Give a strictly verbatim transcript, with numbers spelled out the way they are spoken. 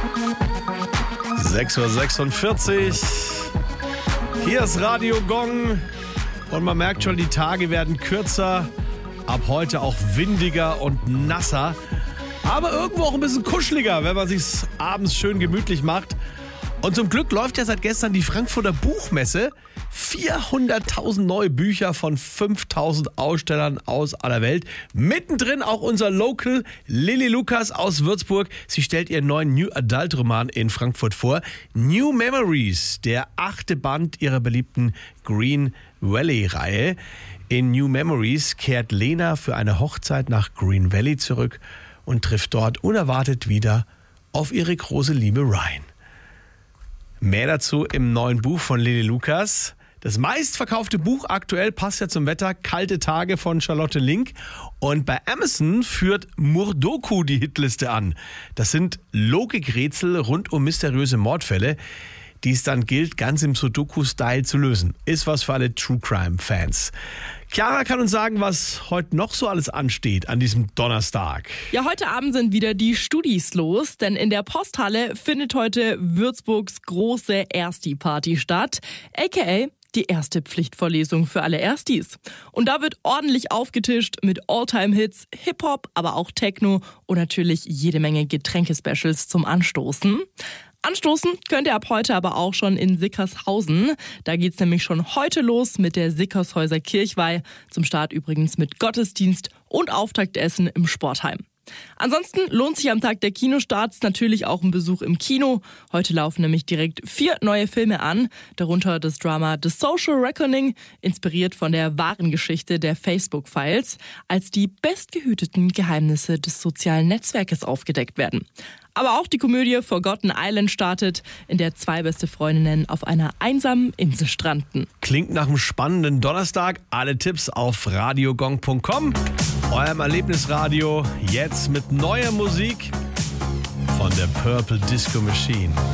sechs Uhr sechsundvierzig. Hier ist Radio Gong. Und man merkt schon, die Tage werden kürzer. Ab heute auch windiger und nasser. Aber irgendwo auch ein bisschen kuscheliger, wenn man sich's abends schön gemütlich macht. Und zum Glück läuft ja seit gestern die Frankfurter Buchmesse. vierhunderttausend neue Bücher von fünftausend Ausstellern aus aller Welt. Mittendrin auch unser Local Lilly Lucas aus Würzburg. Sie stellt ihren neuen New Adult Roman in Frankfurt vor. New Memories, der achte Band ihrer beliebten Green Valley-Reihe. In New Memories kehrt Lena für eine Hochzeit nach Green Valley zurück und trifft dort unerwartet wieder auf ihre große Liebe Ryan. Mehr dazu im neuen Buch von Lilly Lucas. Das meistverkaufte Buch aktuell, passt ja zum Wetter, Kalte Tage von Charlotte Link. Und bei Amazon führt Murdoku die Hitliste an. Das sind Logikrätsel rund um mysteriöse Mordfälle, die es dann gilt, ganz im Sudoku-Style zu lösen. Ist was für alle True-Crime-Fans. Chiara kann uns sagen, was heute noch so alles ansteht an diesem Donnerstag. Ja, heute Abend sind wieder die Studis los, denn in der Posthalle findet heute Würzburgs große Ersti-Party statt, aka die erste Pflichtvorlesung für alle Erstis. Und da wird ordentlich aufgetischt mit All-Time-Hits, Hip-Hop, aber auch Techno und natürlich jede Menge Getränke-Specials zum Anstoßen. Anstoßen könnt ihr ab heute aber auch schon in Sickershausen. Da geht's nämlich schon heute los mit der Sickershäuser Kirchweih. Zum Start übrigens mit Gottesdienst und Auftaktessen im Sportheim. Ansonsten lohnt sich am Tag der Kinostarts natürlich auch ein Besuch im Kino. Heute laufen nämlich direkt vier neue Filme an, darunter das Drama The Social Reckoning, inspiriert von der wahren Geschichte der Facebook-Files, als die bestgehüteten Geheimnisse des sozialen Netzwerkes aufgedeckt werden. Aber auch die Komödie Forgotten Island startet, in der zwei beste Freundinnen auf einer einsamen Insel stranden. Klingt nach einem spannenden Donnerstag. Alle Tipps auf radiogong punkt com. Eurem Erlebnisradio, jetzt mit neuer Musik von der Purple Disco Machine.